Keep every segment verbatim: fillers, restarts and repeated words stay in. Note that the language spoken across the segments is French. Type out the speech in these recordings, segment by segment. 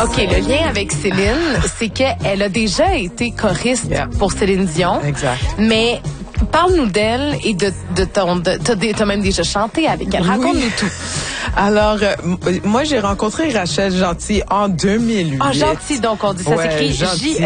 OK, le lien avec Céline, c'est qu'elle a déjà été choriste yeah. pour Céline Dion. Exact. Mais parle-nous d'elle et de, de ton... De, t'as, t'as même déjà chanté avec elle. Raconte-nous oui. tout. Alors, euh, moi, j'ai rencontré Rachel Gentil en deux mille huit. Ah, Gentil, donc on dit ça ouais, s'écrit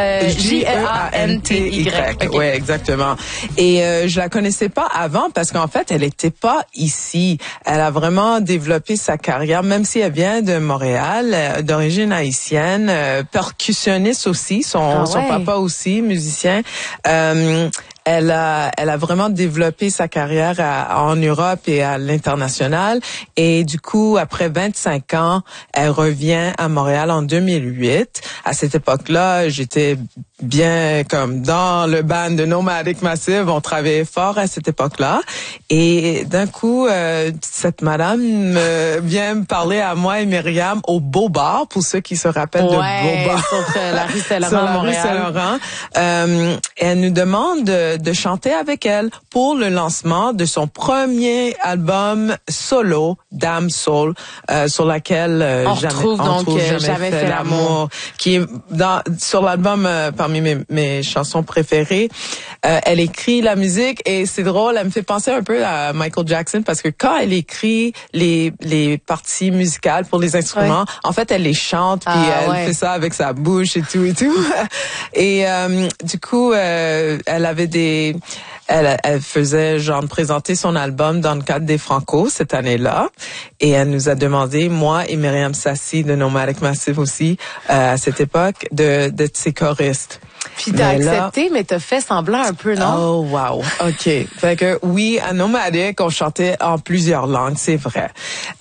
J E A N T Y. Okay. Oui, exactement. Et euh, je la connaissais pas avant parce qu'en fait, elle était pas ici. Elle a vraiment développé sa carrière, même si elle vient de Montréal, euh, d'origine haïtienne, euh, percussionniste aussi, son, ah, ouais. son papa aussi, musicien. Euh, Elle a, elle a vraiment développé sa carrière à, en Europe et à l'international. Et du coup, après vingt-cinq ans, elle revient à Montréal en deux mille huit. À cette époque-là, j'étais bien comme dans le band de Nomadic Massive. On travaillait fort à cette époque-là. Et d'un coup, euh, cette madame euh, vient me parler à moi et Myriam au Beau Bar, pour ceux qui se rappellent ouais, de Beau Bar. Sur euh, la rue Saint-Laurent à Montréal. Rue Saint-Laurent. Euh, elle nous demande de, de chanter avec elle pour le lancement de son premier album solo, Damn Soul, euh, sur laquelle euh, on jamais, retrouve on donc trouve euh, jamais, jamais fait, fait l'amour, l'amour, qui est dans sur l'album euh, parmi mes, mes chansons préférées. Euh, elle écrit la musique et c'est drôle, elle me fait penser un peu à Michael Jackson parce que quand elle écrit les les parties musicales pour les instruments, ouais. en fait elle les chante puis ah, elle ouais. fait ça avec sa bouche et tout et tout. Et euh, du coup, euh, elle avait des Elle, elle faisait genre présenter son album dans le cadre des Franco cette année-là et elle nous a demandé, moi et Myriam Sassi de Nomadic Massive aussi, euh, à cette époque, de d'être ses choristes. Puis t'as mais accepté, là, mais t'as fait semblant un peu, non? Oh, wow. OK. Fait que oui, à Nomadic, on chantait en plusieurs langues, c'est vrai.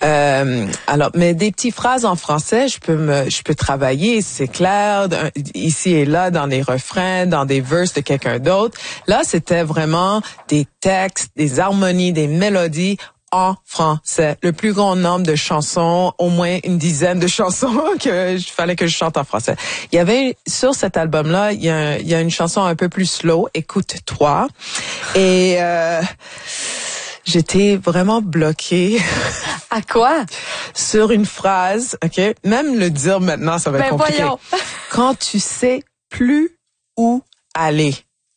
Euh, alors, mais des petites phrases en français, je peux me, je peux travailler, c'est clair, ici et là, dans les refrains, dans des verses de quelqu'un d'autre. Là, c'était vraiment des textes, des harmonies, des mélodies en français. Le plus grand nombre de chansons, au moins une dizaine de chansons que il fallait que je chante en français. Il y avait, sur cet album-là, il y a, il y a une chanson un peu plus slow, Écoute-toi. Et, euh, j'étais vraiment bloquée. À quoi? Sur une phrase, OK? Même le dire maintenant, ça va être ben compliqué. Voyons. Quand tu sais plus où aller.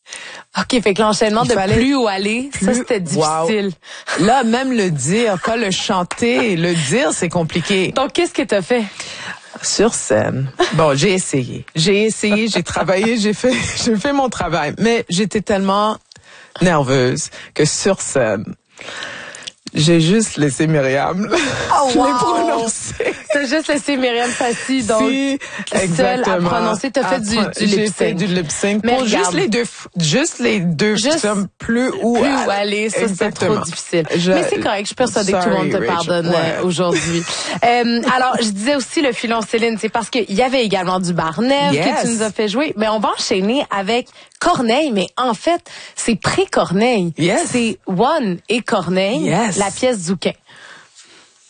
OK, fait que l'enchaînement de plus où aller, plus, ça, c'était difficile. Wow. Là, même le dire, pas le chanter, le dire, c'est compliqué. Donc, qu'est-ce que t'as fait? Sur scène. Bon, j'ai essayé. J'ai essayé, j'ai travaillé, j'ai fait, j'ai fait mon travail. Mais j'étais tellement nerveuse que sur scène, j'ai juste laissé Myriam. Oh, wow. l'ai prononcé. T'as juste laissé Myriam Sassi, donc si, seule à prononcer. T'as fait du, du J'ai lip-sync. fait du lip-sync. Mais pour regarde, juste les deux, juste les deux, juste plus où plus où aller. Ça, c'est trop difficile. Je, Mais c'est correct. Je suis persuadée que tout le monde te Rachel. pardonne ouais. aujourd'hui. euh, alors, je disais aussi le filon Céline, c'est parce qu'il y avait également du Barnève yes. que tu nous as fait jouer. Mais on va enchaîner avec Corneille. Mais en fait, c'est pré-Corneille. Yes. C'est One et Corneille, yes. la pièce Zouquin.